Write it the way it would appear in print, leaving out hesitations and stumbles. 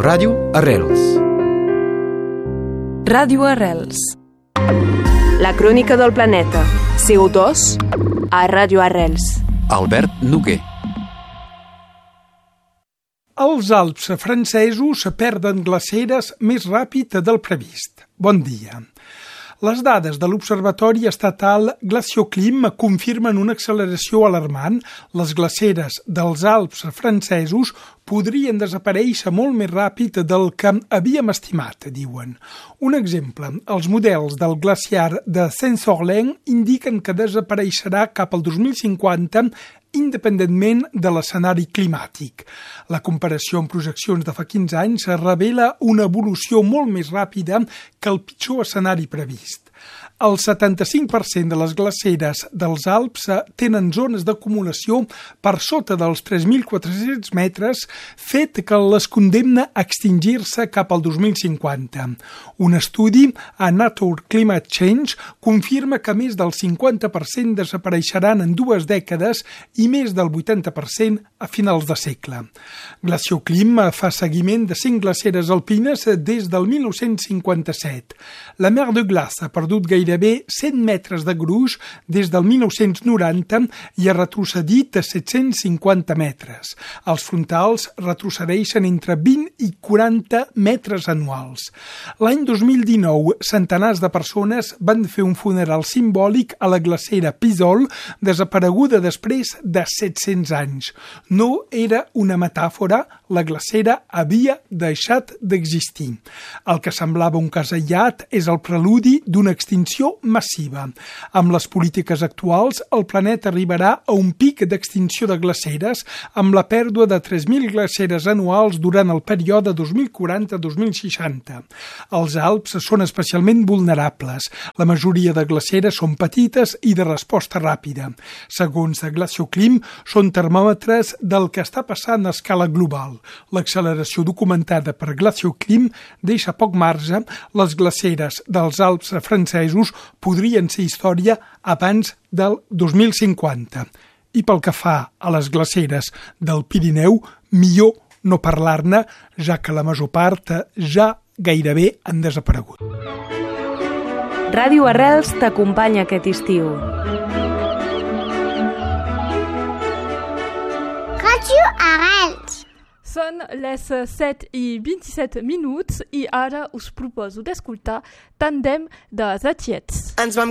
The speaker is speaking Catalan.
Ràdio Arrels. Ràdio Arrels. La crònica del planeta. CO2 a Ràdio Arrels. Albert Noguer. Els Alps francesos perden glaceres més ràpid del previst. Bon dia. Les dades de l'Observatori Estatal Glacioclim confirmen una acceleració alarmant. Les glaceres dels Alps francesos podrien desaparèixer molt més ràpid del que havíem estimat, diuen. Un exemple, els models del glaciar de Saint-Sorlin indiquen que desapareixerà cap al 2050 independentment de l'escenari climàtic. La comparació amb projeccions de fa 15 anys revela una evolució molt més ràpida que el pitjor escenari previst. El 75% de les glaceres dels Alps tenen zones d'acumulació per sota dels 3.400 metres, fet que les condemna a extingir-se cap al 2050. Un estudi a Nature Climate Change confirma que més del 50% desapareixeran en 2 dècades i més del 80% a finals de segle. Glacioclim fa seguiment de 5 glaceres alpines des del 1957. La Mer de Glace ha perdut gairebé 100 metres de gruix des del 1990 i ha retrocedit a 750 metres. Els frontals retrocedeixen entre 20 i 40 metres anuals. L'any 2019, centenars de persones van fer un funeral simbòlic a la glacera Pisol, desapareguda després de 700 anys. No era una metàfora, la glacera havia deixat d'existir. El que semblava un cas aïllat és el preludi d'una extinció massiva. Amb les polítiques actuals, el planeta arribarà a un pic d'extinció de glaceres amb la pèrdua de 3.000 glaceres anuals durant el període 2040-2060. Els Alps són especialment vulnerables. La majoria de glaceres són petites i de resposta ràpida. Segons Glacioclim, són termòmetres del que està passant a escala global. L'acceleració documentada per Glacioclim deixa poc marge. Les glaceres dels Alps francesos podrien ser història abans del 2050. I pel que fa a les glaceres del Pirineu, millor no parlar-ne, ja que la major part ja gairebé han desaparegut. Ràdio Arrels t'acompanya aquest estiu. Ràdio Arrels. Són les 7:27 i ara us proposo d'escoltar Tandem de The Tietz. Ens vam